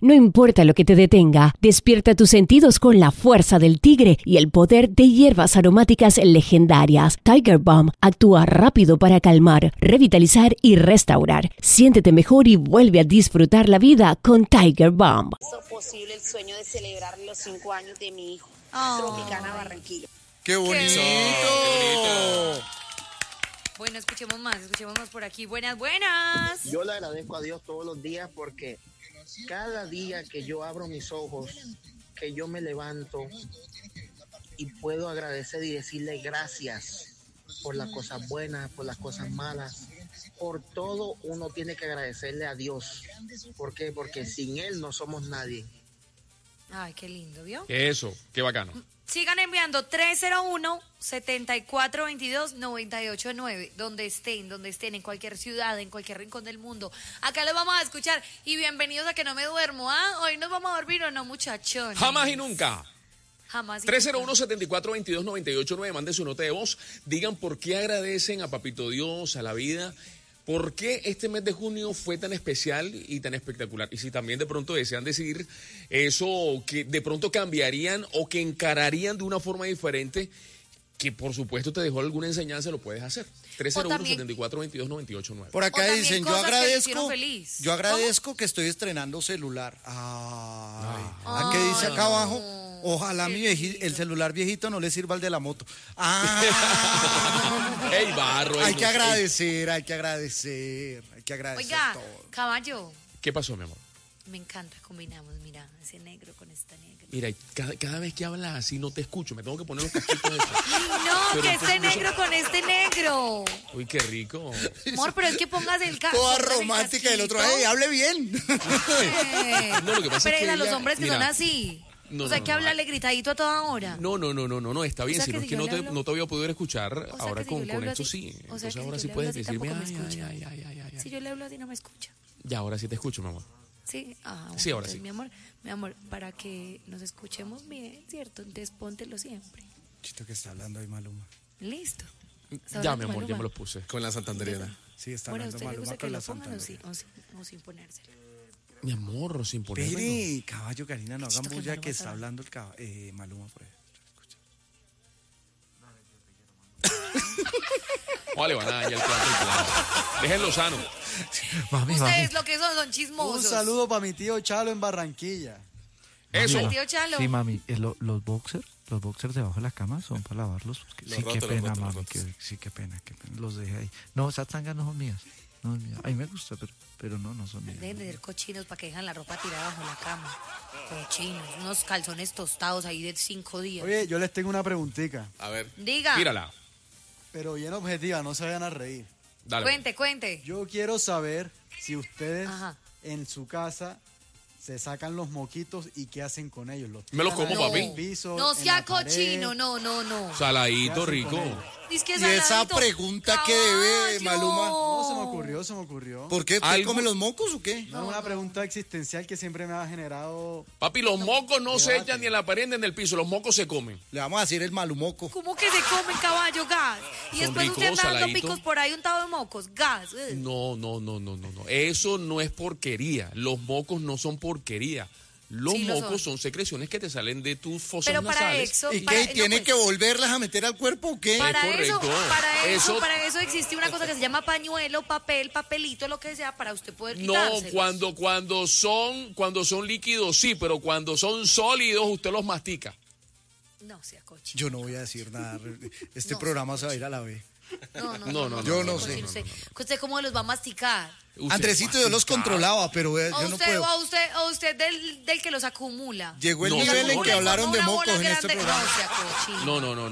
No importa lo que te detenga, despierta tus sentidos con la fuerza del tigre y el poder de hierbas aromáticas legendarias. Tiger Balm actúa rápido para calmar, revitalizar y restaurar. Siéntete mejor y vuelve a disfrutar la vida con Tiger Balm. Hizo posible el sueño de celebrar los 5 años de mi hijo, Tropicana Barranquilla. ¡Qué bonito! ¡Qué bonito! Bueno, escuchemos más por aquí. Buenas. Yo le agradezco a Dios todos los días porque cada día que yo abro mis ojos, que yo me levanto y puedo agradecer y decirle gracias por las cosas buenas, por las cosas malas, por todo uno tiene que agradecerle a Dios. ¿Por qué? Porque sin Él no somos nadie. Ay, qué lindo, ¿vio? Eso, qué bacano. Sigan enviando 301-7422-989, donde estén, en cualquier ciudad, en cualquier rincón del mundo. Acá los vamos a escuchar y bienvenidos a Que No Me Duermo, ¿ah? Hoy nos vamos a dormir o no, muchachones. Jamás y nunca. Jamás. 301-7422-989, mande su nota de voz. Digan por qué agradecen a Papito Dios, a la vida. ¿Por qué este mes de junio fue tan especial y tan espectacular? Y si también de pronto desean decir eso que de pronto cambiarían o que encararían de una forma diferente, que por supuesto te dejó alguna enseñanza, lo puedes hacer. 301-7422-989. Por acá dicen, yo agradezco ¿Cómo? que estoy estrenando celular. ¿Qué dice acá abajo? Ojalá el celular viejito no le sirva al de la moto. ¡Ey, barro! Hay que agradecer Oiga, todo. caballo, ¿Qué pasó, mi amor? me encanta, combinamos, mira, ese negro con esta negra. Mira, cada vez que hablas así no te escucho, me tengo que poner los casquitos de eso. Ay, no, Pero que entonces este negro con este negro. Uy, qué rico. Amor, pero es que pongas el Toda romántica y el otro, ¡hey, hable bien! No, lo que pasa es que a los ella- hombres que mira, son así. no, O sea, hay no, que no, hablarle gritadito a toda hora. No, está bien, O sea, sino que es si que yo le hablo- no te voy a poder escuchar O sea, ahora que si yo con le hablo esto así- sí. o sea, Entonces que ahora si sí yo le puedes hablo así, decirme, tampoco me ay. escucha. Si yo le hablo así, no me escucha. Ya, ahora sí te escucho, mi amor. Sí, bueno, Sí, ahora entonces, sí. mi amor, para que nos escuchemos bien, ¿cierto? Entonces póntelo siempre. Chito que está hablando ahí Maluma. Listo. ¿Está Ya, mi hablando amor, ya Maluma? me los puse. Con la santanderiana. Sí, está Bueno, ¿a hablando usted le Maluma gusta que con la lo pongan Santander. o sin ponérselo? Mi amor, sin ponerme. Espere, caballo, Karina, no hagan Chito, que bulla Maluma que está está- hablando el Maluma por ahí. Vale, van a dañar el plan. Déjenlo sano. Ustedes lo que son chismosos. Un saludo para mi tío Chalo en Barranquilla. Eso. El tío Chalo. Sí, mami, los boxers debajo de la cama son para lavarlos. Los Sí, rotos, qué los pena, rotos, los mami, rotos. sí, qué pena, los dejé ahí. No, esas tangas no son mías. No, es mía. A mí me gusta, pero no son mías. Dejen de ser cochinos para que dejan la ropa tirada bajo la cama. Cochinos, unos calzones tostados ahí de 5 días. Oye, yo les tengo una preguntita, A ver. Diga, Tírala. pero bien objetiva, no se vayan a reír. Dale. cuente. Yo quiero saber si ustedes Ajá. en su casa se sacan los moquitos y qué hacen con ellos. Me los tiran como, ahí papi. en el piso, No en sea la pared. cochino, no. Saladito, ¿Qué hacen rico. con ellos? Es que Y esa saladito. pregunta que debe, Caballo. Maluma. No, se me ocurrió. ¿Por qué? ¿Usted ¿Algo? come los mocos o qué? No, una pregunta existencial que siempre me ha generado. Papi, los mocos no se Debate. echan ni en la pared ni en el piso, los mocos se comen. Le vamos a decir el malumoco. ¿Cómo que se comen caballo, gas? Y Son después usted ricos, anda dando saladitos. picos por ahí untado de mocos, gas. No. Eso no es porquería. Los mocos no son porquería. Los Sí lo mocos son. son secreciones que te salen de tus fosas Pero para nasales. eso... ¿Y para- qué? no, ¿Tiene pues, que volverlas a meter al cuerpo o qué? Para correcto. para eso existe una cosa que se llama pañuelo, papelito, lo que sea, para usted poder No, quitárselos. cuando son líquidos sí, pero cuando son sólidos usted los mastica. No sea cochino. Yo no voy a decir nada. Este No, programa se va a ir a la B. No. Yo no sé. ¿Usted cómo los va a masticar? Usted Andresito yo los mastica. controlaba, pero yo no puedo. O usted del que los acumula. Llegó el No, nivel en no, que no, hablaron de Una mocos bola en este grande. programa. No sea cochino.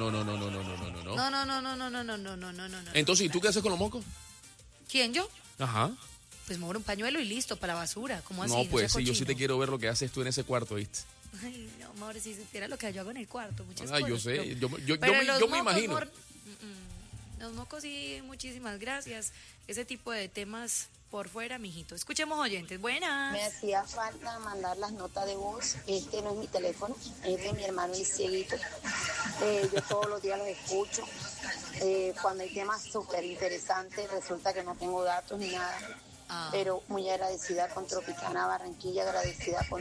No. Entonces, ¿y tú qué haces con los mocos? ¿Quién, yo? Ajá. Pues me abro un pañuelo y listo, para la basura. ¿Cómo así? No, pues sea sí, yo sí te cochino. quiero ver lo que haces tú en ese cuarto, ¿viste? Ay, no, amor, si supiera lo que yo hago en el cuarto, muchas Ah, yo cosas. sé, pero- yo pero los me mocos, imagino. amor, los mocos sí, muchísimas gracias. Ese tipo de temas por fuera, mijito. Escuchemos oyentes. Buenas. Me hacía falta mandar las notas de voz. Este no es mi teléfono, es de mi hermano el cieguito. Yo todos los días los escucho. Cuando hay temas súper interesantes, resulta que no tengo datos ni nada. Pero muy agradecida con Tropicana Barranquilla, agradecida con